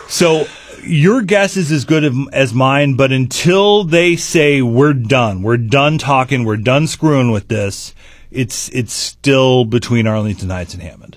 So your guess is as good as mine, but until they say we're done talking, we're done screwing with this, it's still between Arlington Heights and Hammond.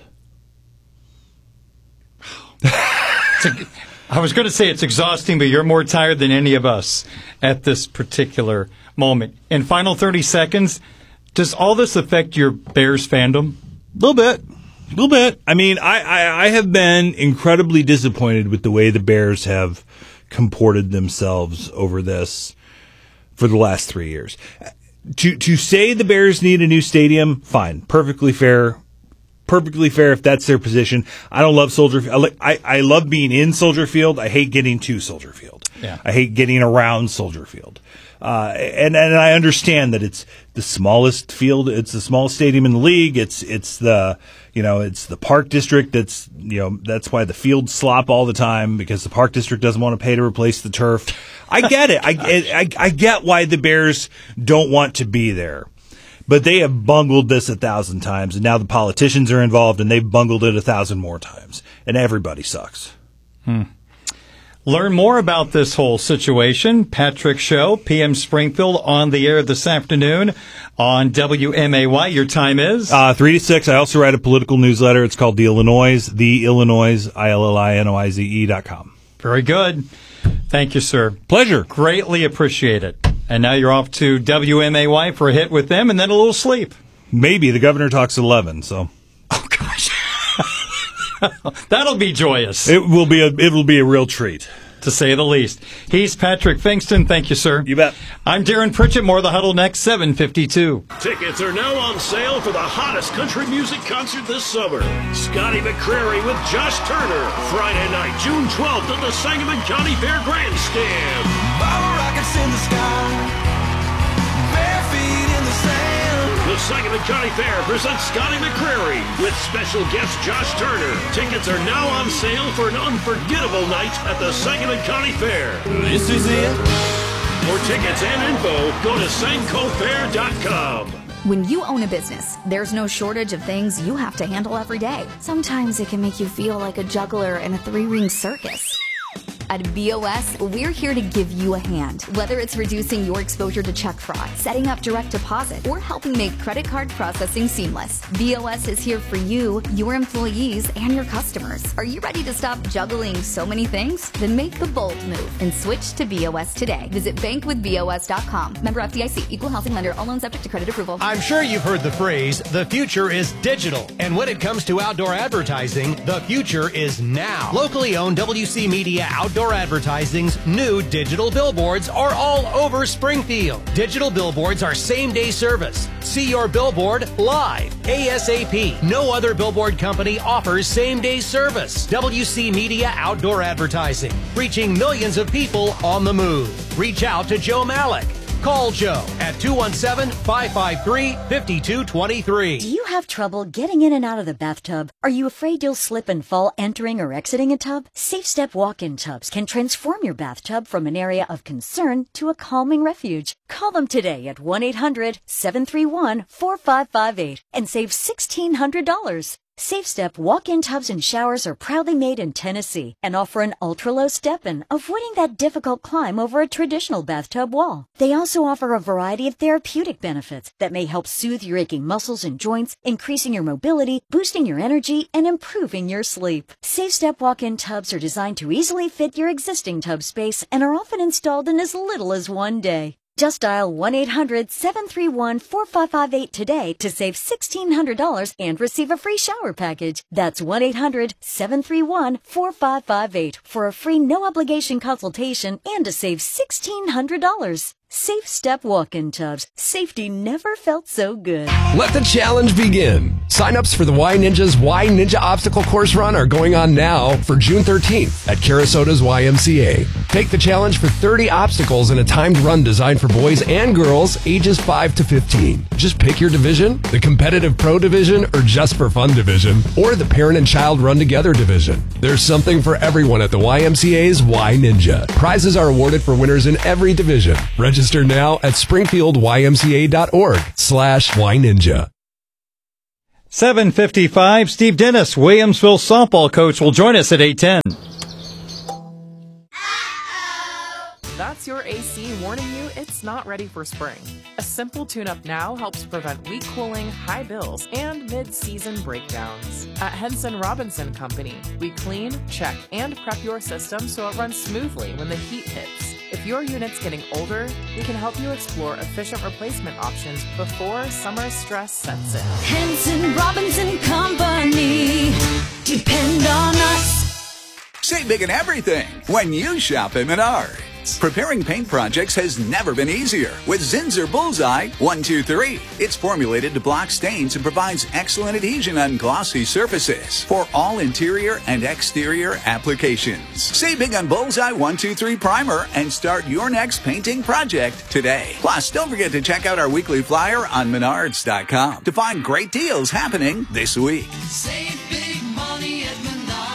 I was going to say it's exhausting, but you're more tired than any of us at this particular moment. In final 30 seconds, does all this affect your Bears fandom? A little bit. I mean, I have been incredibly disappointed with the way the Bears have comported themselves over this for the last 3 years. To say the Bears need a new stadium, fine, perfectly fair if that's their position. I don't love Soldier Field. I love being in Soldier Field. I hate getting to Soldier Field. Yeah. I hate getting around Soldier Field. And I understand that it's the smallest field. It's the smallest stadium in the league. It's the park district. That's why the fields slop all the time, because the park district doesn't want to pay to replace the turf. I get it. I get why the Bears don't want to be there. But they have bungled this 1,000 times, and now the politicians are involved, and they've bungled it 1,000 more times, and everybody sucks. Learn more about this whole situation. Patrick Show, PM Springfield, on the air this afternoon on WMAY. Your time is? 3 to 6. I also write a political newsletter. It's called The Illinois, ILLinois.com. Very good. Thank you, sir. Pleasure. Greatly appreciate it. And now you're off to WMAY for a hit with them and then a little sleep. Maybe. The governor talks 11, so. Oh, gosh. That'll be joyous. It will be a real treat, to say the least. He's Patrick Fingston. Thank you, sir. You bet. I'm Darren Pritchett. More of the Huddle next, 7:52. Tickets are now on sale for the hottest country music concert this summer. Scotty McCreery with Josh Turner. Friday night, June 12th at the Sangamon County Fair Grandstand. Bottle rockets in the sky, bare feet in the sand. The Sangamon County Fair presents Scotty McCreery with special guest Josh Turner. Tickets are now on sale for an unforgettable night at the Sangamon County Fair. This is it. For tickets and info, go to sancofair.com. When you own a business, there's no shortage of things you have to handle every day. Sometimes it can make you feel like a juggler in a three-ring circus. At BOS, we're here to give you a hand. Whether it's reducing your exposure to check fraud, setting up direct deposit, or helping make credit card processing seamless, BOS is here for you, your employees, and your customers. Are you ready to stop juggling so many things? Then make the bold move and switch to BOS today. Visit bankwithbos.com. Member FDIC, equal housing lender, all loans subject to credit approval. I'm sure you've heard the phrase, the future is digital. And when it comes to outdoor advertising, the future is now. Locally owned WC Media Outdoor Advertising's new digital billboards are all over Springfield. Digital billboards are same-day service. See your billboard live, ASAP. No other billboard company offers same-day service. WC Media Outdoor Advertising, reaching millions of people on the move. Reach out to Joe Malik. Call Joe at 217-553-5223. Do you have trouble getting in and out of the bathtub? Are you afraid you'll slip and fall entering or exiting a tub? Safe Step walk-in tubs can transform your bathtub from an area of concern to a calming refuge. Call them today at 1-800-731-4558 and save $1,600. Safe Step walk-in tubs and showers are proudly made in Tennessee and offer an ultra-low step-in, avoiding that difficult climb over a traditional bathtub wall. They also offer a variety of therapeutic benefits that may help soothe your aching muscles and joints, increasing your mobility, boosting your energy, and improving your sleep. Safe Step walk-in tubs are designed to easily fit your existing tub space and are often installed in as little as one day. Just dial 1-800-731-4558 today to save $1,600 and receive a free shower package. That's 1-800-731-4558 for a free no-obligation consultation and to save $1,600. Safe Step walk-in tubs. Safety never felt so good. Let the challenge begin. Sign-ups for the Y Ninja's Y Ninja Obstacle Course Run are going on now for June 13th at Carasota's YMCA. Take the challenge for 30 obstacles in a timed run designed for boys and girls ages 5 to 15. Just pick your division, the competitive pro division, or just for fun division, or the parent and child run together division. There's something for everyone at the YMCA's Y Ninja. Prizes are awarded for winners in every division. Register now at springfieldymca.org/yninja. 7:55. Steve Dennis, Williamsville softball coach, will join us at 8:10. that's your AC warning you it's not ready for spring. A simple tune-up now helps prevent weak cooling, high bills, and mid-season breakdowns. At Henson Robinson Company, we clean, check, and prep your system so it runs smoothly when the heat hits. If your unit's getting older, we can help you explore efficient replacement options before summer stress sets in. Henson Robinson Company. Depend on us. Save big in everything when you shop at Menards. Preparing paint projects has never been easier with Zinsser Bullseye 123. It's formulated to block stains and provides excellent adhesion on glossy surfaces for all interior and exterior applications. Save big on Bullseye 123 Primer and start your next painting project today. Plus, don't forget to check out our weekly flyer on Menards.com to find great deals happening this week. Save big money at Menards.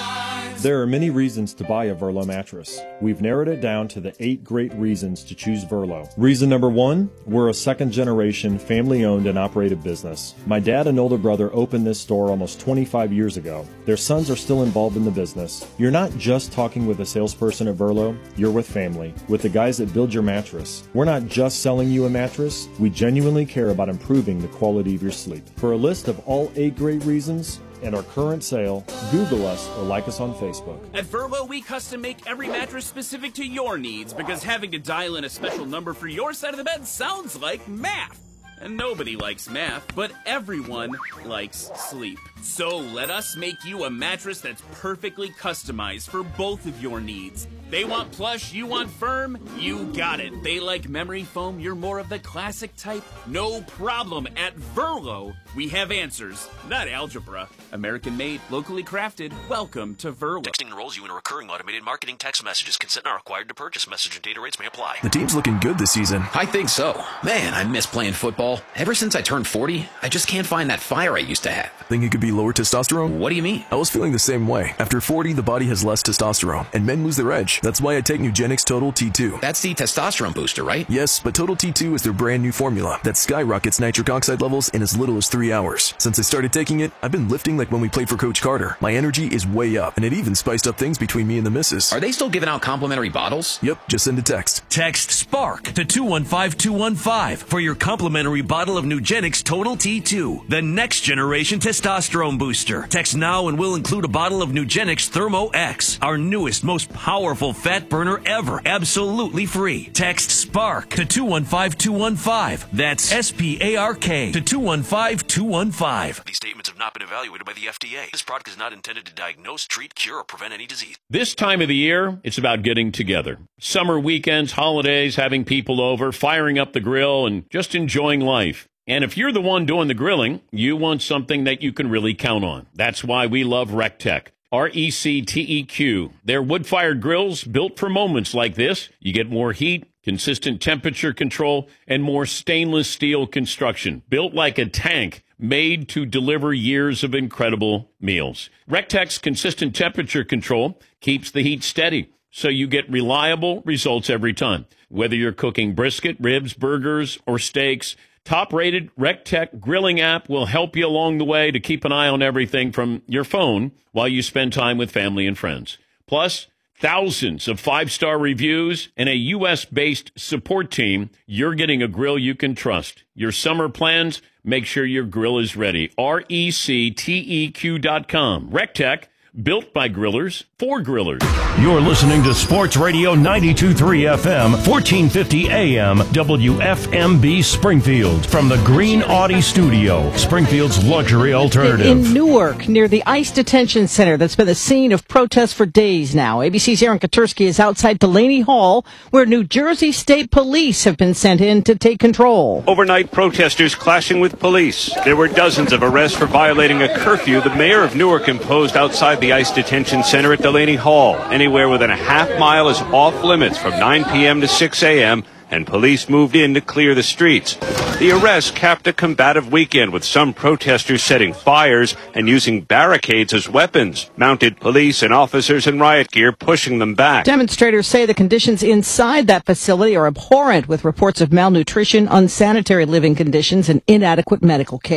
There are many reasons to buy a Verlo mattress. We've narrowed it down to the 8 great reasons to choose Verlo. Reason number 1, we're a second-generation, family-owned and operated business. My dad and older brother opened this store almost 25 years ago. Their sons are still involved in the business. You're not just talking with a salesperson at Verlo, you're with family, with the guys that build your mattress. We're not just selling you a mattress, we genuinely care about improving the quality of your sleep. For a list of all 8 great reasons and our current sale, Google us or like us on Facebook. At Verlo, we custom make every mattress specific to your needs because having to dial in a special number for your side of the bed sounds like math. And nobody likes math, but everyone likes sleep. So let us make you a mattress that's perfectly customized for both of your needs. They want plush, you want firm, you got it. They like memory foam, you're more of the classic type. No problem. At Verlo, we have answers, not algebra. American made, locally crafted. Welcome to Verlo. Texting enrolls you in a recurring automated marketing text messages. Consent not required to purchase. Message and data rates may apply. The team's looking good this season. I think so. Man, I miss playing football. Ever since I turned 40, I just can't find that fire I used to have. Think it could be lower testosterone? What do you mean? I was feeling the same way. After 40, the body has less testosterone, and men lose their edge. That's why I take Nugenix Total T2. That's the testosterone booster, right? Yes, but Total T2 is their brand new formula that skyrockets nitric oxide levels in as little as 3 hours. Since I started taking it, I've been lifting like when we played for Coach Carter. My energy is way up, and it even spiced up things between me and the missus. Are they still giving out complimentary bottles? Yep, just send a text. Text SPARK to 215-215 for your complimentary bottle of Nugenix Total T2, the next generation testosterone booster. Text now and we'll include a bottle of Nugenix Thermo X, our newest, most powerful fat burner ever, absolutely free. Text SPARK to 215-215. That's SPARK to 215-215. These statements have not been evaluated by the FDA. This product is not intended to diagnose, treat, cure, or prevent any disease. This time of the year, it's about getting together. Summer weekends, holidays, having people over, firing up the grill, and just enjoying life. And if you're the one doing the grilling, you want something that you can really count on. That's why we love RecTech. RecTeq. They're wood-fired grills built for moments like this. You get more heat, consistent temperature control, and more stainless steel construction. Built like a tank, made to deliver years of incredible meals. RecTech's consistent temperature control keeps the heat steady, so you get reliable results every time. Whether you're cooking brisket, ribs, burgers, or steaks, top-rated RecTech grilling app will help you along the way to keep an eye on everything from your phone while you spend time with family and friends. Plus, thousands of 5-star reviews and a U.S.-based support team. You're getting a grill you can trust. Your summer plans, make sure your grill is ready. RecTeq.com. RecTech, built by grillers for grillers. You're listening to Sports Radio 92.3 FM, 1450 AM, WFMB Springfield. From the Green Audi Studio, Springfield's luxury alternative. In Newark, near the ICE Detention Center, that's been the scene of protests for days now. ABC's Aaron Katursky is outside Delaney Hall, where New Jersey State Police have been sent in to take control. Overnight protesters clashing with police. There were dozens of arrests for violating a curfew the mayor of Newark imposed outside the ICE Detention Center at Delaney Hall. Anywhere within a half mile is off limits from 9 p.m. to 6 a.m., and police moved in to clear the streets. The arrests capped a combative weekend with some protesters setting fires and using barricades as weapons. Mounted police and officers in riot gear pushing them back. Demonstrators say the conditions inside that facility are abhorrent, with reports of malnutrition, unsanitary living conditions, and inadequate medical care.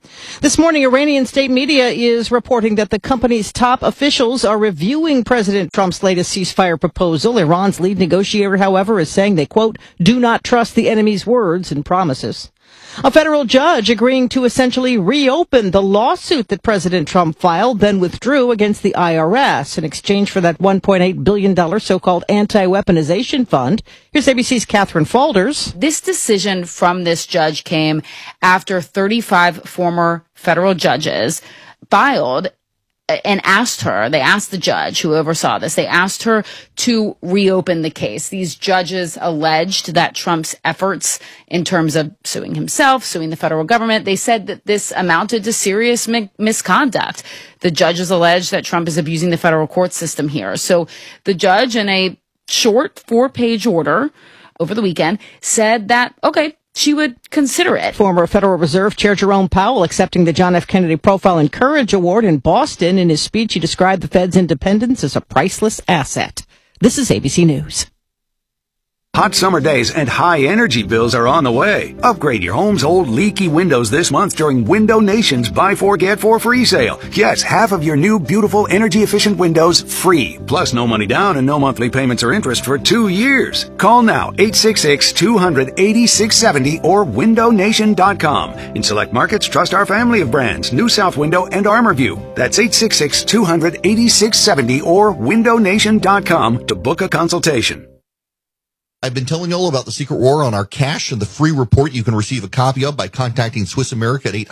This morning, Iranian state media is reporting that the country's top officials are reviewing President Trump's latest ceasefire proposal. Iran's lead negotiator, however, is saying they, quote, do not trust the enemy's words and promises. A federal judge agreeing to essentially reopen the lawsuit that President Trump filed, then withdrew against the IRS in exchange for that $1.8 billion so-called anti-weaponization fund. Here's ABC's Catherine Falders. This decision from this judge came after 35 former federal judges filed and asked the judge who oversaw this, they asked her to reopen the case. These judges alleged that Trump's efforts in terms of suing himself, suing the federal government, they said that this amounted to serious misconduct. The judges alleged that Trump is abusing the federal court system here. So the judge, in a short 4-page order over the weekend, said that, okay, she would consider it. Former Federal Reserve Chair Jerome Powell accepting the John F. Kennedy Profile and Courage Award in Boston. In his speech, he described the Fed's independence as a priceless asset. This is ABC News. Hot summer days and high energy bills are on the way. Upgrade your home's old leaky windows this month during Window Nation's Buy 4 Get 4 free sale. Yes, half of your new beautiful energy efficient windows free. Plus no money down and no monthly payments or interest for 2 years. Call now 866-200-8670 or windownation.com. In select markets, trust our family of brands, New South Window and ArmorView. That's 866-200-8670 or windownation.com to book a consultation. I've been telling you all about the Secret War on our cash and the free report you can receive a copy of by contacting Swiss America at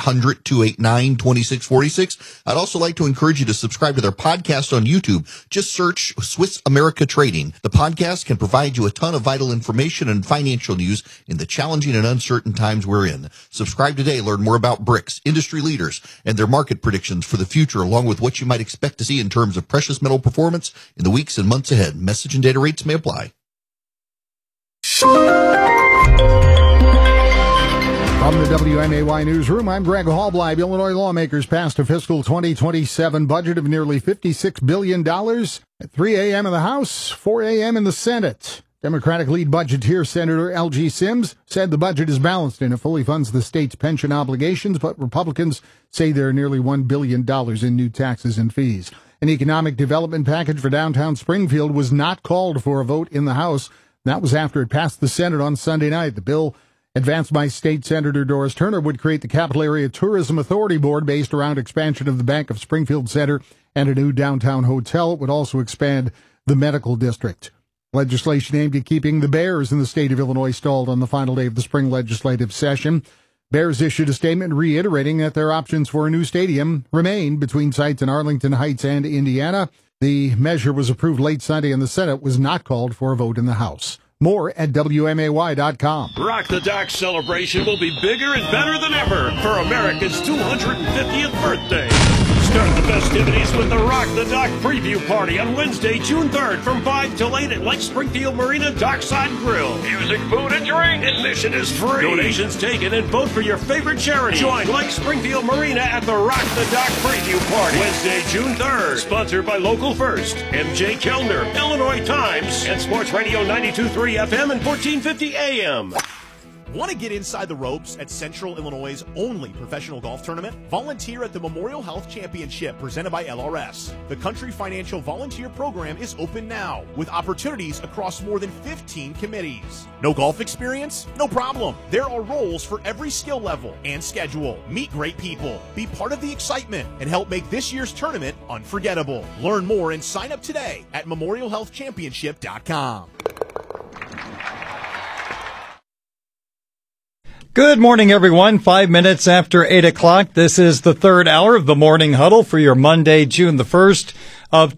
800-289-2646. I'd also like to encourage you to subscribe to their podcast on YouTube. Just search Swiss America Trading. The podcast can provide you a ton of vital information and financial news in the challenging and uncertain times we're in. Subscribe today. Learn more about BRICS, industry leaders, and their market predictions for the future, along with what you might expect to see in terms of precious metal performance in the weeks and months ahead. Message and data rates may apply. From the WMAY newsroom, I'm Greg Hallbleib. Illinois lawmakers passed a fiscal 2027 budget of nearly $56 billion at 3 a.m. in the House, 4 a.m. in the Senate. Democratic lead budgeteer Senator L.G. Sims said the budget is balanced and it fully funds the state's pension obligations, but Republicans say there are nearly $1 billion in new taxes and fees. An economic development package for downtown Springfield was not called for a vote in the House. That was after it passed the Senate on Sunday night. The bill, advanced by State Senator Doris Turner, would create the Capital Area Tourism Authority Board based around expansion of the Bank of Springfield Center and a new downtown hotel. It would also expand the medical district. Legislation aimed at keeping the Bears in the state of Illinois stalled on the final day of the spring legislative session. Bears issued a statement reiterating that their options for a new stadium remain between sites in Arlington Heights and Indiana. The measure was approved late Sunday and the Senate was not called for a vote in the House. More at WMAY.com. Rock the Dock celebration will be bigger and better than ever for America's 250th birthday. Start the festivities with the Rock the Dock preview party on Wednesday, June 3rd from 5 till 8 at Lake Springfield Marina Dockside Grill. Music, food, and drink. Admission is free. Donations taken and vote for your favorite charity. Join Lake Springfield Marina at the Rock the Dock preview party Wednesday, June 3rd. Sponsored by Local First, MJ Kellner, Illinois Times, and Sports Radio 92.3 FM and 1450 AM. Want to get inside the ropes at Central Illinois' only professional golf tournament? Volunteer at the Memorial Health Championship presented by LRS. The Country Financial Volunteer Program is open now with opportunities across more than 15 committees. No golf experience? No problem. There are roles for every skill level and schedule. Meet great people, be part of the excitement, and help make this year's tournament unforgettable. Learn more and sign up today at memorialhealthchampionship.com. Good morning, everyone. 5 minutes after 8 o'clock. This is the third hour of the Morning Huddle for your Monday, June the 1st of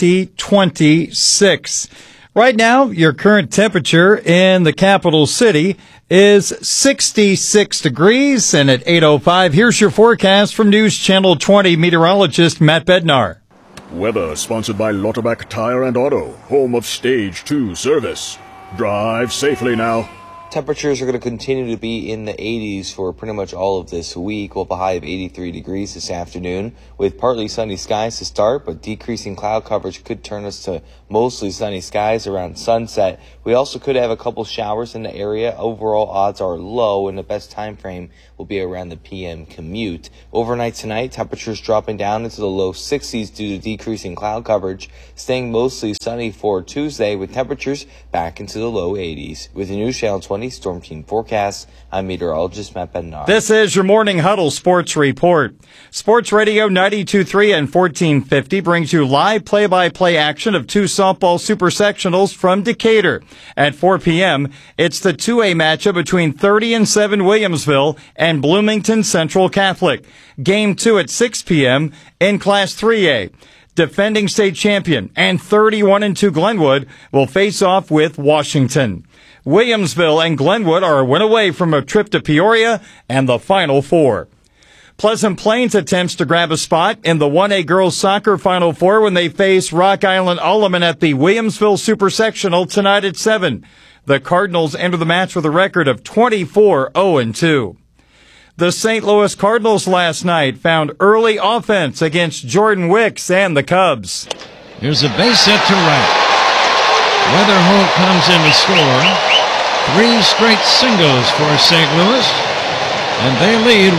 2026. Right now, your current temperature in the capital city is 66 degrees. And at 8:05, here's your forecast from News Channel 20 meteorologist Matt Bednar. Weather sponsored by Lauterbach Tire and Auto, home of Stage 2 service. Drive safely now. Temperatures are going to continue to be in the 80s for pretty much all of this week. We'll have a high of 83 degrees this afternoon with partly sunny skies to start, but decreasing cloud coverage could turn us to mostly sunny skies around sunset. We also could have a couple showers in the area. Overall odds are low, and the best time frame will be around the PM commute. Overnight tonight, temperatures dropping down into the low 60s due to decreasing cloud coverage, staying mostly sunny for Tuesday with temperatures back into the low 80s. With the new Channel 20 Storm Team forecast, I'm meteorologist Matt Bednar. This is your Morning Huddle Sports Report. Sports Radio 92.3 and 1450 brings you live play-by-play action of two softball super sectionals from Decatur. At 4 p.m., it's the 2A matchup between 30-7 Williamsville and Bloomington Central Catholic. Game 2 at 6 p.m. in Class 3A. Defending state champion and 31-2 Glenwood will face off with Washington. Williamsville and Glenwood are a win away from a trip to Peoria and the Final Four. Pleasant Plains attempts to grab a spot in the 1A girls soccer Final Four when they face Rock Island Alleman at the Williamsville Super Sectional tonight at 7. The Cardinals enter the match with a record of 24-0-2. The St. Louis Cardinals last night found early offense against Jordan Wicks and the Cubs. Here's a base hit to right. Weatherholt comes in to score. 3 straight singles for St. Louis, and they lead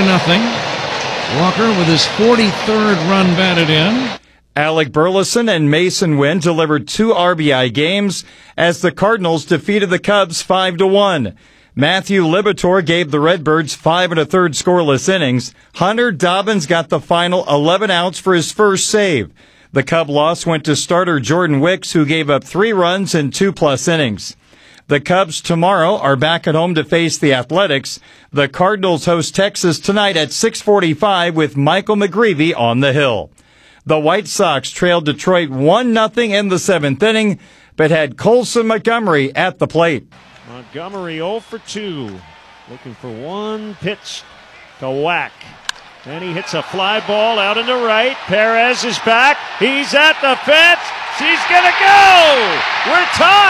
1-0. Walker with his 43rd run batted in. Alec Burleson and Mason Wynn delivered 2 RBI games as the Cardinals defeated the Cubs 5-1. Matthew Libator gave the Redbirds 5 1/3 scoreless innings. Hunter Dobbins got the final 11 outs for his first save. The Cub loss went to starter Jordan Wicks, who gave up 3 runs in 2+ innings. The Cubs tomorrow are back at home to face the Athletics. The Cardinals host Texas tonight at 6:45 with Michael McGreevy on the hill. The White Sox trailed Detroit 1-0 in the 7th inning, but had Colson Montgomery at the plate. Montgomery 0 for 2, looking for one pitch to whack. And he hits a fly ball out into right. Perez is back. He's at the fence. She's going to go. We're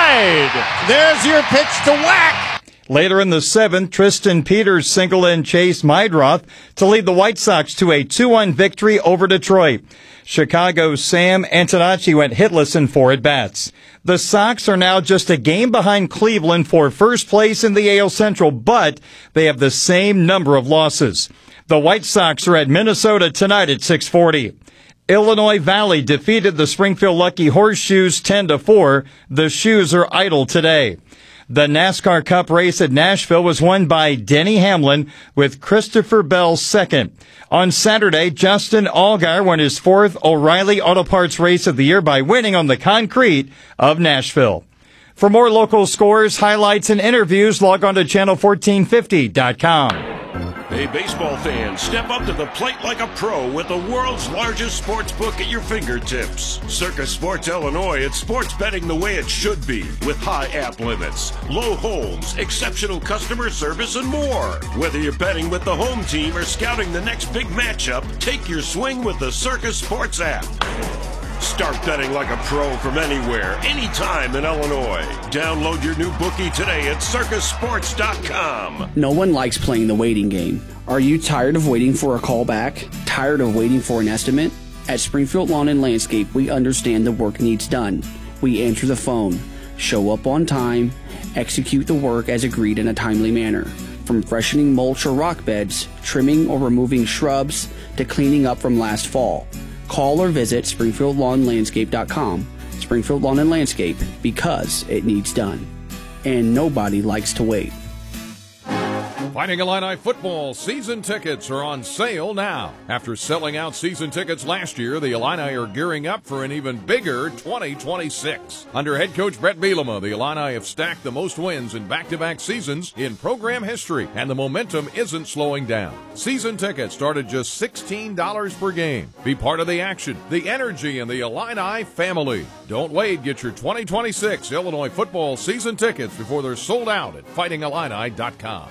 tied. There's your pitch to whack. Later in the 7th, Tristan Peters singled in Chase Meidroth to lead the White Sox to a 2-1 victory over Detroit. Chicago's Sam Antonacci went hitless in 4 at-bats. The Sox are now just a game behind Cleveland for first place in the AL Central, but they have the same number of losses. The White Sox are at Minnesota tonight at 6:40. Illinois Valley defeated the Springfield Lucky Horseshoes 10-4. The Shoes are idle today. The NASCAR Cup race at Nashville was won by Denny Hamlin with Christopher Bell second. On Saturday, Justin Allgaier won his 4th O'Reilly Auto Parts race of the year by winning on the concrete of Nashville. For more local scores, highlights, and interviews, log on to channel1450.com. Hey, baseball fans, step up to the plate like a pro with the world's largest sports book at your fingertips. Circus Sports Illinois, it's sports betting the way it should be, with high app limits, low holds, exceptional customer service, and more. Whether you're betting with the home team or scouting the next big matchup, take your swing with the Circus Sports app. Start betting like a pro from anywhere, anytime in Illinois. Download your new bookie today at circusports.com. No one likes playing the waiting game. Are you tired of waiting for a call back? Tired of waiting for an estimate? At Springfield Lawn and Landscape, we understand the work needs done. We answer the phone, show up on time, execute the work as agreed in a timely manner. From freshening mulch or rock beds, trimming or removing shrubs, to cleaning up from last fall. Call or visit SpringfieldLawnLandscape.com. Springfield Lawn and Landscape, because it needs done. And nobody likes to wait. Fighting Illini football season tickets are on sale now. After selling out season tickets last year, the Illini are gearing up for an even bigger 2026. Under head coach Brett Bielema, the Illini have stacked the most wins in back-to-back seasons in program history, and the momentum isn't slowing down. Season tickets start at just $16 per game. Be part of the action, the energy, and the Illini family. Don't wait. Get your 2026 Illinois football season tickets before they're sold out at fightingillini.com.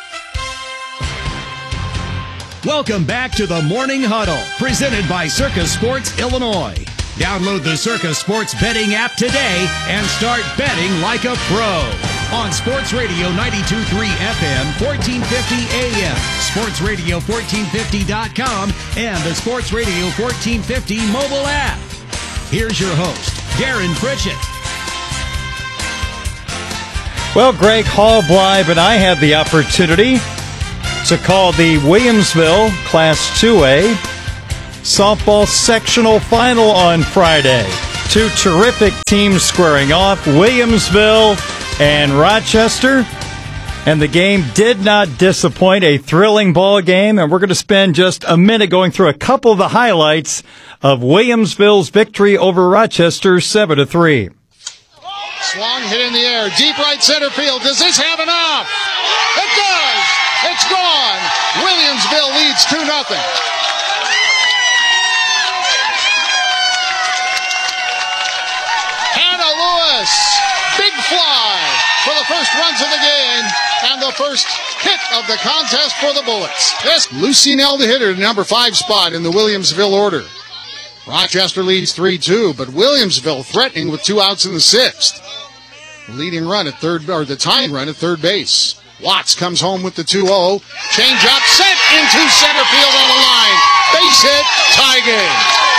Welcome back to the Morning Huddle, presented by Circus Sports Illinois. Download the Circus Sports betting app today and start betting like a pro. on Sports Radio 92.3 FM, 1450 AM, sportsradio1450.com, and the Sports Radio 1450 mobile app. Here's your host, Darren Pritchett. Well, Greg Hallbleib and I had the opportunity to call the Williamsville Class 2A softball sectional final on Friday. Two terrific teams squaring off, Williamsville and Rochester. And the game did not disappoint, a thrilling ball game. And we're going to spend just a minute going through a couple of the highlights of Williamsville's victory over Rochester 7-3. Swung, hit in the air, deep right center field. Does this have enough? It does! It's gone! Williamsville leads 2-0. Hannah Lewis, big fly for the first runs of the game and the first hit of the contest for the Bullets. This Lucy Nell, the hitter, number 5 spot in the Williamsville order. Rochester leads 3-2, but Williamsville threatening with 2 outs in the 6th. The leading run at third, or the tying run at third base. Watts comes home with the 2-0. Change up, sent into center field on the line. Base hit, tie game.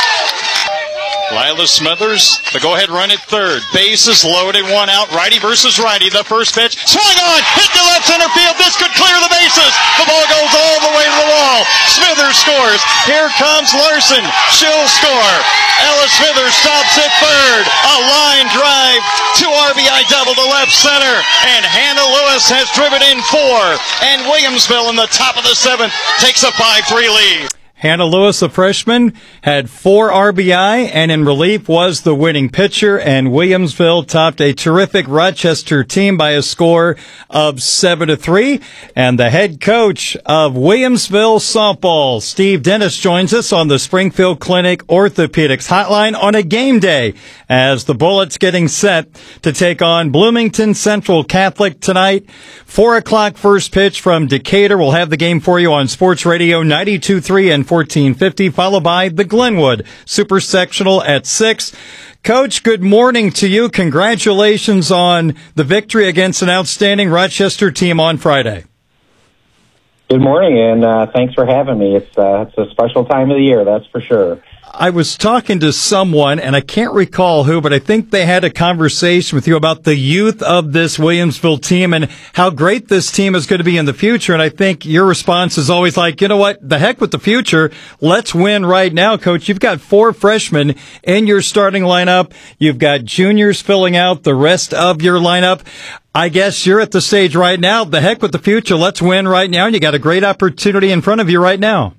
Lila Smithers, the go-ahead run at third. Bases loaded, 1 out, righty versus righty. The first pitch, swung on, hit to left center field. This could clear the bases. The ball goes all the way to the wall. Smithers scores. Here comes Larson. She'll score. Ella Smithers stops at third. A line drive, 2 RBI double to left center. And Hannah Lewis has driven in 4. And Williamsville in the top of the 7th takes a 5-3 lead. Hannah Lewis, a freshman, had 4 RBI, and in relief was the winning pitcher, and Williamsville topped a terrific Rochester team by a score of 7-3. And the head coach of Williamsville softball, Steve Dennis, joins us on the Springfield Clinic Orthopedics Hotline on a game day as the Bullets getting set to take on Bloomington Central Catholic tonight. 4 o'clock first pitch from Decatur. We'll have the game for you on Sports Radio 92.3 and 1450, followed by the Glenwood Super Sectional at 6. Coach, good morning to you. Congratulations on the victory against an outstanding Rochester team on Friday. Good morning, and thanks for having me. It's a special time of the year, that's for sure. I was talking to someone, and I can't recall who, but I think they had a conversation with you about the youth of this Williamsville team and how great this team is going to be in the future. And I think your response is always like, you know what, the heck with the future. Let's win right now, Coach. You've got 4 freshmen in your starting lineup. You've got juniors filling out the rest of your lineup. I guess you're at the stage right now. The heck with the future. Let's win right now. And you got a great opportunity in front of you right now.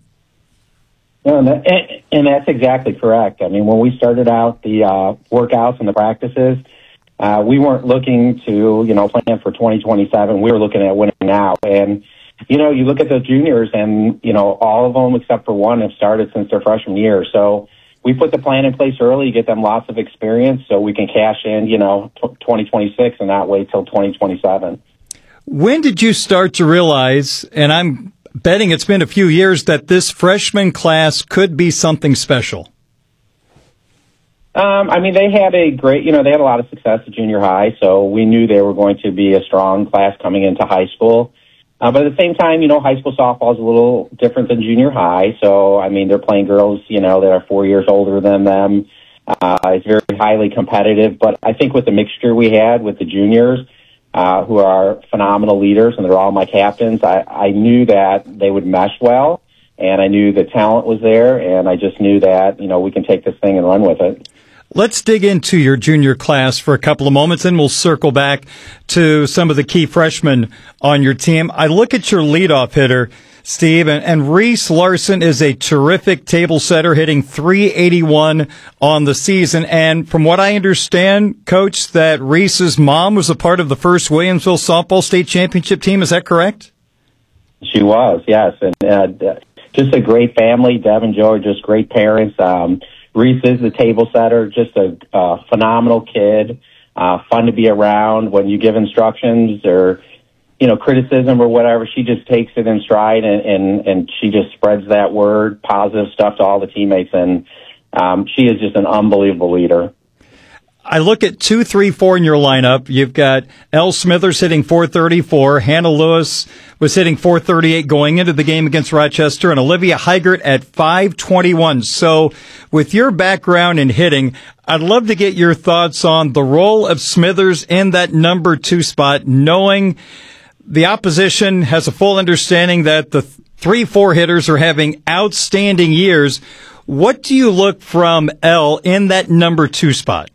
And that's exactly correct. I mean, when we started out the workouts and the practices, we weren't looking to, plan for 2027. We were looking at winning now. And, you look at the juniors and, all of them except for one have started since their freshman year. So we put the plan in place early, get them lots of experience so we can cash in, 2026 and not wait till 2027. When did you start to realize, and I'm betting it's been a few years, that this freshman class could be something special? They had a great, they had a lot of success at junior high, so we knew they were going to be a strong class coming into high school. But at the same time, high school softball is a little different than junior high. So, they're playing girls, that are 4 years older than them. It's very highly competitive. But I think with the mixture we had with the juniors, who are phenomenal leaders, and they're all my captains, I knew that they would mesh well, and I knew the talent was there, and I just knew that, we can take this thing and run with it. Let's dig into your junior class for a couple of moments, and we'll circle back to some of the key freshmen on your team. I look at your leadoff hitter, Steve, and Reese Larson is a terrific table setter, hitting .381 on the season. And from what I understand, Coach, that Reese's mom was a part of the first Williamsville softball state championship team. Is that correct? She was, yes. And just a great family. Deb and Joe are just great parents. Reese is the table setter, just a phenomenal kid, fun to be around. When you give instructions or, criticism or whatever, she just takes it in stride and she just spreads that word, positive stuff to all the teammates. And she is just an unbelievable leader. I look at 2, 3, 4 in your lineup. You've got Elle Smithers hitting .434. Hannah Lewis was hitting .438 going into the game against Rochester, and Olivia Heigert at .521. So with your background in hitting, I'd love to get your thoughts on the role of Smithers in that number 2 spot, knowing the opposition has a full understanding that the 3-4 hitters are having outstanding years. What do you look from Elle in that number 2 spot?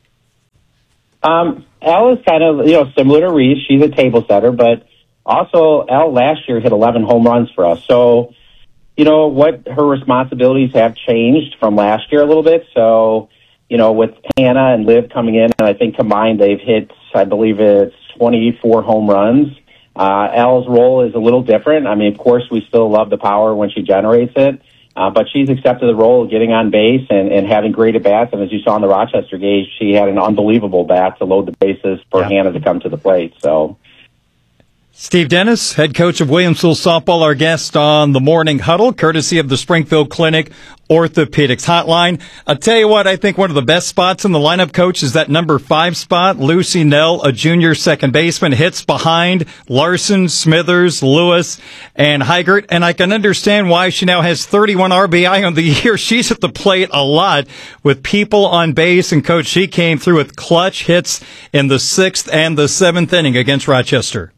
Elle is kind of, similar to Reese. She's a table setter, but also Elle last year hit 11 home runs for us. So, what her responsibilities have changed from last year a little bit. So, with Hannah and Liv coming in, and I think combined they've hit, I believe it's 24 home runs. Elle's role is a little different. I mean, of course, we still love the power when she generates it. But she's accepted the role of getting on base and having great at-bats. And as you saw in the Rochester game, she had an unbelievable bat to load the bases for Hannah to come to the plate. So, Steve Dennis, head coach of Williamsville softball, our guest on the Morning Huddle, courtesy of the Springfield Clinic Orthopedics Hotline. I'll tell you what, I think one of the best spots in the lineup, Coach, is that number 5 spot. Lucy Nell, a junior second baseman, hits behind Larson, Smithers, Lewis, and Heigert. And I can understand why she now has 31 RBI on the year. She's at the plate a lot with people on base. And, Coach, she came through with clutch hits in the 6th and the 7th inning against Rochester.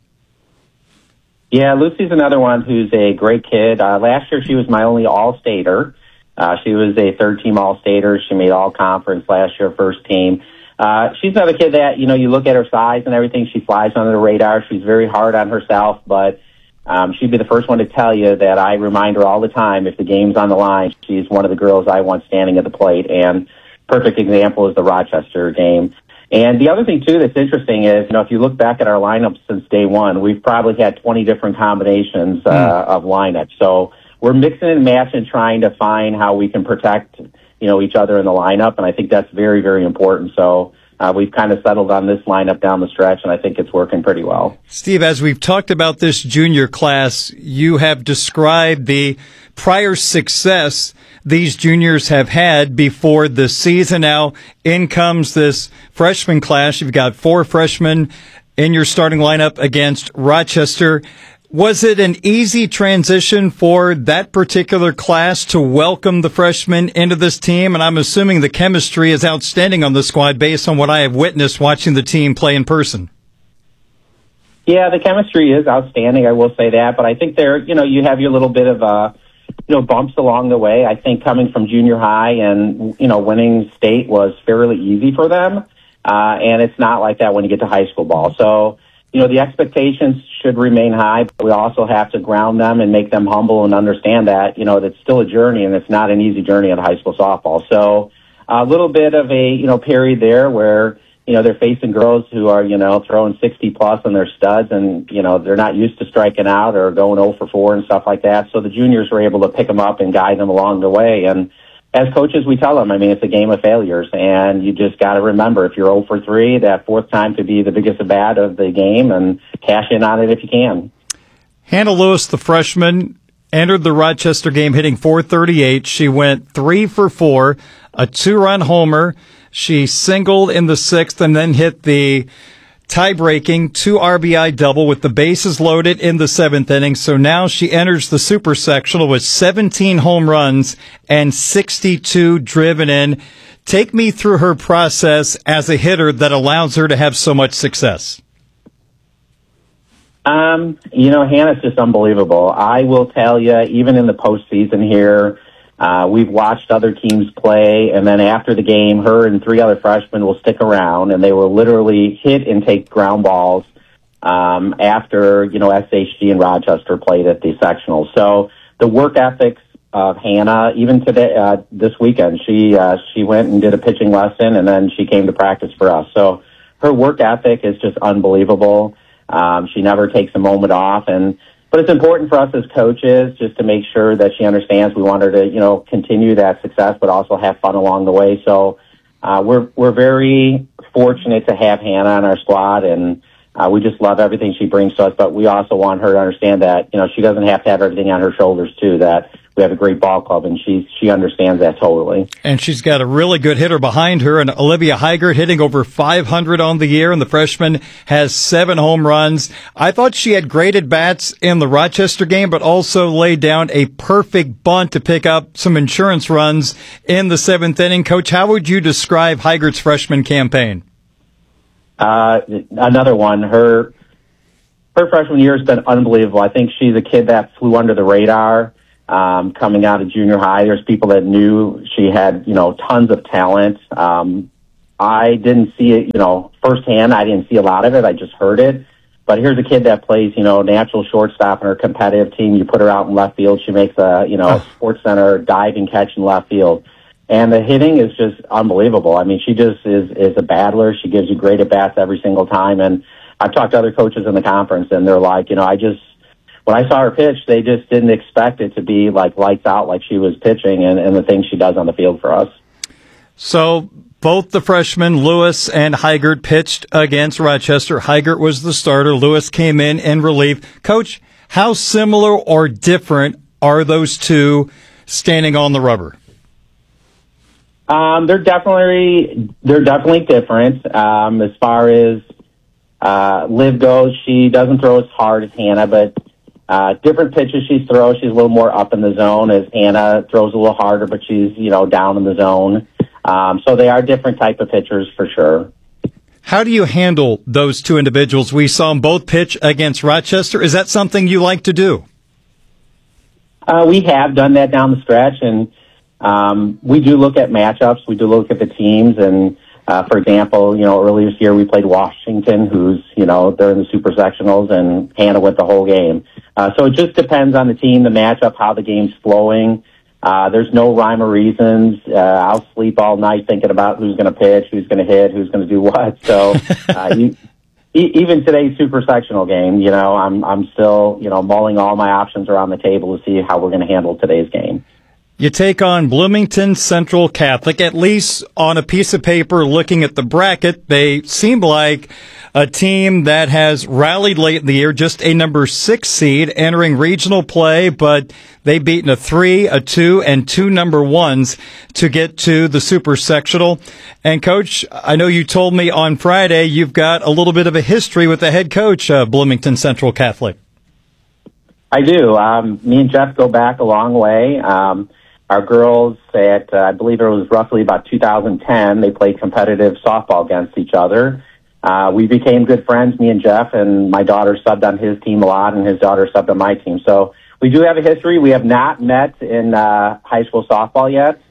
Yeah, Lucy's another one who's a great kid. Last year she was my only all-stater. She was a third-team all-stater. She made all-conference last year, first team. She's another kid that, you look at her size and everything, she flies under the radar. She's very hard on herself, but she'd be the first one to tell you that I remind her all the time, if the game's on the line, she's one of the girls I want standing at the plate. And perfect example is the Rochester game. And the other thing, too, that's interesting is, if you look back at our lineup since day one, we've probably had 20 different combinations of lineups. So we're mixing and matching, trying to find how we can protect, each other in the lineup. And I think that's very, very important. So we've kind of settled on this lineup down the stretch, and I think it's working pretty well. Steve, as we've talked about this junior class, you have described the prior success these juniors have had before the season. Now, in comes this freshman class. You've got 4 freshmen in your starting lineup against Rochester. Was it an easy transition for that particular class to welcome the freshmen into this team? And I'm assuming the chemistry is outstanding on the squad based on what I have witnessed watching the team play in person. Yeah, the chemistry is outstanding, I will say that. But I think you have your little bit of bumps along the way. I think coming from junior high and, winning state was fairly easy for them. And it's not like that when you get to high school ball. So, the expectations should remain high, but we also have to ground them and make them humble and understand that, it's still a journey and it's not an easy journey at high school softball. So a little bit of a, period there where, they're facing girls who are, throwing 60 plus on their studs and, they're not used to striking out or going 0 for 4 and stuff like that. So the juniors were able to pick them up and guide them along the way. And as coaches, we tell them, it's a game of failures, and you just got to remember, if you're 0 for 3, that 4th time could be the biggest at-bat of the game, and cash in on it if you can. Hannah Lewis, the freshman, entered the Rochester game hitting .438. She went 3 for 4, a 2-run homer. She singled in the 6th and then hit the tie-breaking 2 RBI double with the bases loaded in the 7th inning. So now she enters the super sectional with 17 home runs and 62 driven in. Take me through her process as a hitter that allows her to have so much success. Hannah's just unbelievable. I will tell you, even in the postseason here, we've watched other teams play, and then after the game, her and 3 other freshmen will stick around, and they will literally hit and take ground balls after, SHG and Rochester played at the sectional. So the work ethics of Hannah, even today, this weekend, she went and did a pitching lesson, and then she came to practice for us. So her work ethic is just unbelievable. She never takes a moment off, but it's important for us as coaches just to make sure that she understands we want her to, continue that success, but also have fun along the way. So, we're very fortunate to have Hannah on our squad, and, we just love everything she brings to us, but we also want her to understand that, she doesn't have to have everything on her shoulders too, that we have a great ball club, and she understands that totally. And she's got a really good hitter behind her, and Olivia Heigert hitting over 500 on the year, and the freshman has 7 home runs. I thought she had great at-bats in the Rochester game, but also laid down a perfect bunt to pick up some insurance runs in the 7th inning. Coach, how would you describe Heigert's freshman campaign? Another one. Her freshman year has been unbelievable. I think she's a kid that flew under the radar. Coming out of junior high, there's people that knew she had, tons of talent. I didn't see it, firsthand. I didn't see a lot of it. I just heard it. But here's a kid that plays, natural shortstop in her competitive team. You put her out in left field, she makes a, Sports Center diving catch in left field. And the hitting is just unbelievable. I mean, she just is a battler. She gives you great at-bats every single time. And I've talked to other coaches in the conference, and they're like, when I saw her pitch, they just didn't expect it to be like lights out like she was pitching and the things she does on the field for us. So both the freshmen, Lewis and Heigert, pitched against Rochester. Heigert was the starter. Lewis came in relief. Coach, how similar or different are those two standing on the rubber? They're definitely different. As far as Liv goes, she doesn't throw as hard as Hannah, but different pitches she throws. She's a little more up in the zone, as Hannah throws a little harder, but she's, down in the zone. So they are different type of pitchers for sure. How do you handle those two individuals? We saw them both pitch against Rochester. Is that something you like to do? We have done that down the stretch, and we do look at matchups. We do look at the teams, and for example, earlier this year we played Washington, who's, they're in the super sectionals, and Hannah went the whole game. So it just depends on the team, the matchup, how the game's flowing. There's no rhyme or reasons. I'll sleep all night thinking about who's going to pitch, who's going to hit, who's going to do what. So even today's super sectional game, I'm still, mulling all my options around the table to see how we're going to handle today's game. You take on Bloomington Central Catholic. At least on a piece of paper, looking at the bracket, they seem like a team that has rallied late in the year, just a number 6 seed entering regional play, but they've beaten a 3, a 2, and 2 number 1s to get to the super sectional. And Coach, I know you told me on Friday you've got a little bit of a history with the head coach of Bloomington Central Catholic. I do. Me and Jeff go back a long way. Our girls at, I believe it was roughly about 2010, they played competitive softball against each other. We became good friends, me and Jeff, and my daughter subbed on his team a lot, and his daughter subbed on my team. So we do have a history. We have not met in high school softball yet,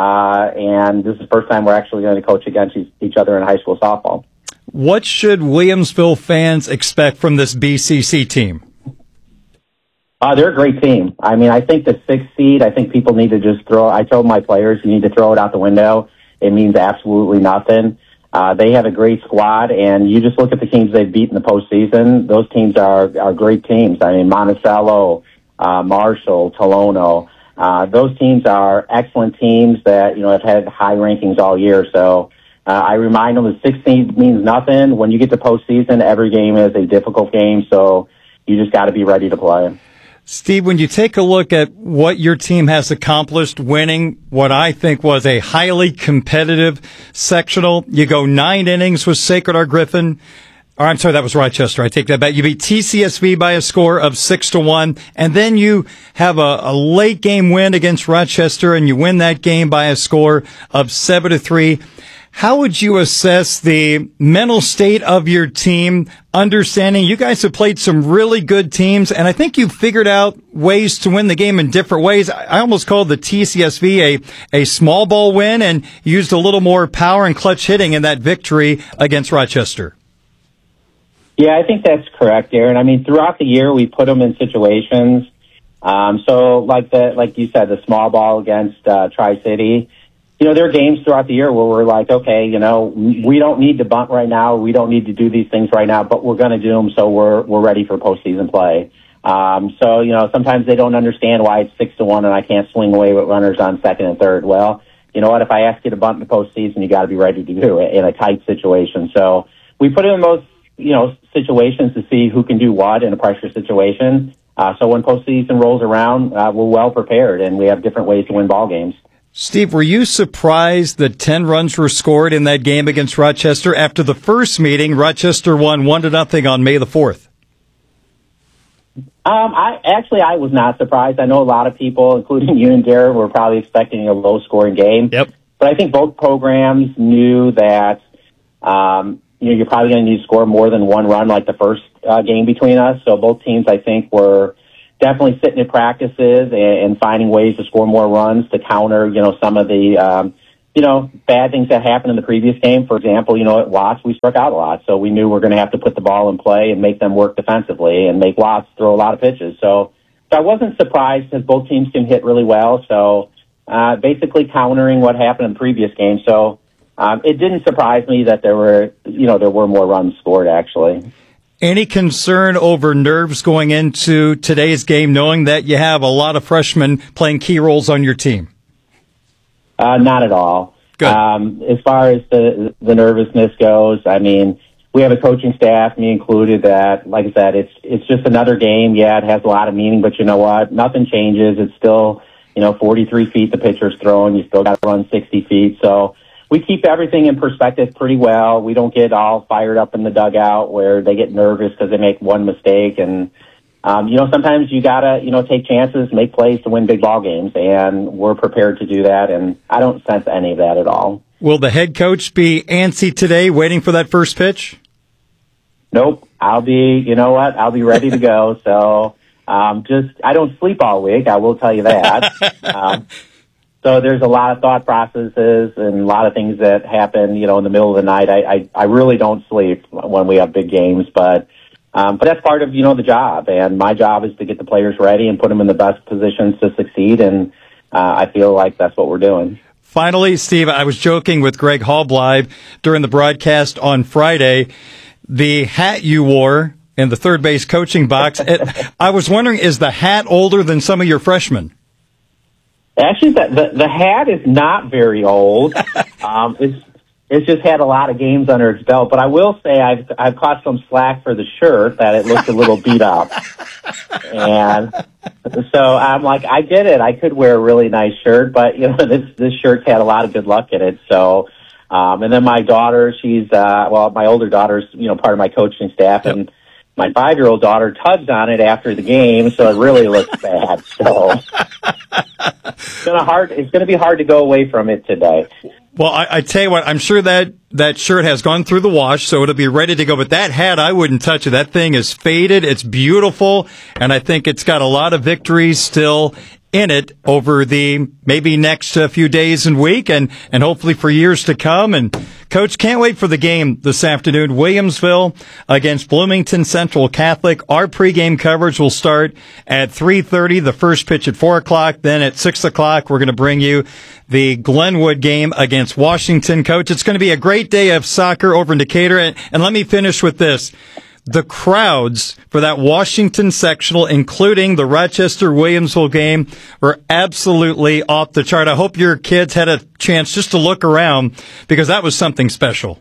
and this is the first time we're actually going to coach against each other in high school softball. What should Williamsville fans expect from this BCC team? They're a great team. I mean, I think the 6th seed, I think people need to just I told my players, you need to throw it out the window. It means absolutely nothing. They have a great squad, and you just look at the teams they've beat in the postseason. Those teams are great teams. I mean, Monticello, Marshall, Tolono. Those teams are excellent teams that, have had high rankings all year. So I remind them the 6th seed means nothing. When you get to postseason, every game is a difficult game, so you just got to be ready to play. Steve, when you take a look at what your team has accomplished, winning what I think was a highly competitive sectional, you go 9 innings with Sacred Heart Griffin. Or I'm sorry, that was Rochester. I take that back. You beat TCSV by a score of 6-1, and then you have a late game win against Rochester, and you win that game by a score of 7-3. How would you assess the mental state of your team, understanding you guys have played some really good teams, and I think you've figured out ways to win the game in different ways? I almost called the TCSV a small ball win and used a little more power and clutch hitting in that victory against Rochester. Yeah, I think that's correct, Aaron. I mean, throughout the year, we put them in situations. So like you said, the small ball against Tri-City, there are games throughout the year where we're like, okay, we don't need to bunt right now. We don't need to do these things right now, but we're going to do them, so we're ready for postseason play. So, sometimes they don't understand why it's 6-1 and I can't swing away with runners on second and third. Well, you know what? If I ask you to bunt in the postseason, you got to be ready to do it in a tight situation. So we put in those, situations to see who can do what in a pressure situation. So when postseason rolls around, we're well prepared, and we have different ways to win ball games. Steve, were you surprised that 10 runs were scored in that game against Rochester? After the first meeting, Rochester won 1-0 on May the 4th. I was not surprised. I know a lot of people, including you and Darren, were probably expecting a low-scoring game. Yep. But I think both programs knew that you're probably going to need to score more than one run like the first game between us. So both teams, I think, were definitely sitting at practices and finding ways to score more runs to counter, some of the, bad things that happened in the previous game. For example, at Watts, we struck out a lot. So we knew we were going to have to put the ball in play and make them work defensively and make Watts throw a lot of pitches. So I wasn't surprised because both teams can hit really well. So basically countering what happened in the previous game. So it didn't surprise me that there were more runs scored, actually. Any concern over nerves going into today's game, knowing that you have a lot of freshmen playing key roles on your team? Not at all. Good. As far as the nervousness goes, I mean, we have a coaching staff, me included, that, like I said, it's just another game. Yeah, it has a lot of meaning, but you know what? Nothing changes. It's still, 43 feet the pitcher's throwing. You still got to run 60 feet. So we keep everything in perspective pretty well. We don't get all fired up in the dugout where they get nervous because they make one mistake. And, sometimes you got to, take chances, make plays to win big ball games. And we're prepared to do that. And I don't sense any of that at all. Will the head coach be antsy today waiting for that first pitch? Nope. I'll be ready to go. So I don't sleep all week. I will tell you that. So there's a lot of thought processes and a lot of things that happen, in the middle of the night. I really don't sleep when we have big games, but that's part of, the job. And my job is to get the players ready and put them in the best positions to succeed. And I feel like that's what we're doing. Finally, Steve, I was joking with Greg Halbleib during the broadcast on Friday. The hat you wore in the third base coaching box, I was wondering, is the hat older than some of your freshmen? Actually, the hat is not very old. It's just had a lot of games under its belt. But I will say I've caught some slack for the shirt that it looked a little beat up. And so I'm like, I get it. I could wear a really nice shirt, but this shirt's had a lot of good luck in it. So, and then my daughter, my older daughter's part of my coaching staff, and my 5-year-old daughter tugs on it after the game, so it really looks bad. So it's going to be hard to go away from it today. Well, I tell you what, I'm sure that shirt has gone through the wash, so it'll be ready to go. But that hat, I wouldn't touch it. That thing is faded. It's beautiful, and I think it's got a lot of victories still in it over the maybe next few days and week, and hopefully for years to come. And Coach, can't wait for the game this afternoon. Williamsville against Bloomington Central Catholic. Our pregame coverage will start at 3:30. The first pitch at 4 o'clock. Then at 6 o'clock, we're going to bring you the Glenwood game against Washington. Coach, it's going to be a great day of soccer over in Decatur. And let me finish with this. The crowds for that Washington sectional, including the Rochester-Williamsville game, were absolutely off the chart. I hope your kids had a chance just to look around, because that was something special.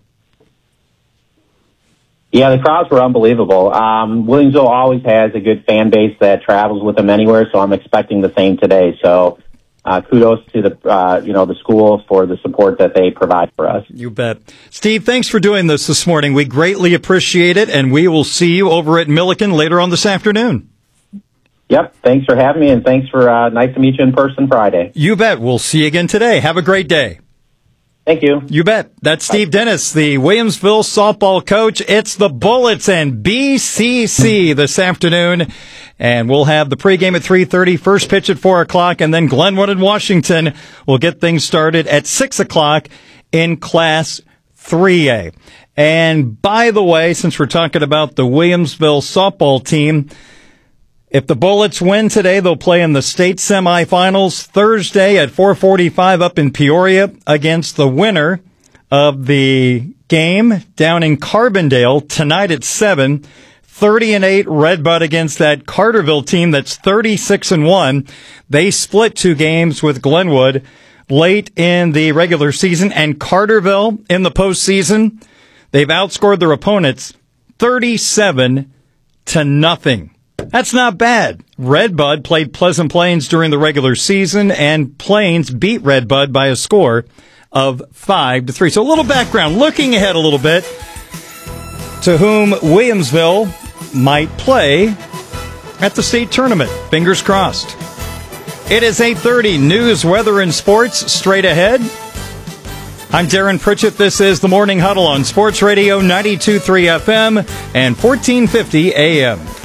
Yeah, the crowds were unbelievable. Williamsville always has a good fan base that travels with them anywhere, so I'm expecting the same today. So kudos to the school for the support that they provide for us. You bet. Steve, thanks for doing this morning. We greatly appreciate it, and we will see you over at Milliken later on this afternoon. Yep. Thanks for having me, and thanks for nice to meet you in person Friday. You bet. We'll see you again today. Have a great day. Thank you. You bet. That's Steve Dennis, the Williamsville softball coach. It's the Bullets and BCC this afternoon. And we'll have the pregame at 3:30, first pitch at 4 o'clock, and then Glenwood and Washington will get things started at 6 o'clock in Class 3A. And by the way, since we're talking about the Williamsville softball team, if the Bullets win today, they'll play in the state semifinals Thursday at 4:45 up in Peoria against the winner of the game down in Carbondale tonight at 7. 30-8 Redbud against that Carterville team that's 36-1. They split 2 games with Glenwood late in the regular season, and Carterville in the postseason, they've outscored their opponents 37-0. That's not bad. Redbud played Pleasant Plains during the regular season, and Plains beat Redbud by a score of 5-3. So a little background, looking ahead a little bit to whom Williamsville might play at the state tournament. Fingers crossed. It is 8:30. News, weather, and sports straight ahead. I'm Darren Pritchett. This is the Morning Huddle on Sports Radio 92.3 FM and 1450 AM.